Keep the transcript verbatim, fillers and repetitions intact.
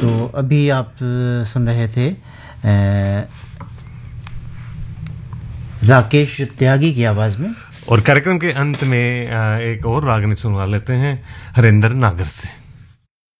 तो अभी आप सुन रहे थे राकेश त्यागी की आवाज में। और कार्यक्रम के अंत में एक और रागनी सुनवा लेते हैं हरिंदर नागर से।